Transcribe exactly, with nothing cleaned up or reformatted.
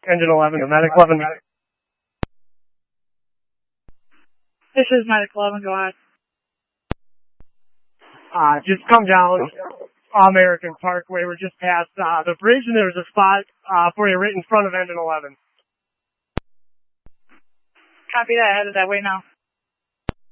Engine eleven, Medic eleven. This is Medic eleven, go ahead. Uh, just come down American Parkway. We're just past uh, the bridge, and there's a spot uh, for you right in front of Engine eleven. Copy that, headed that way now.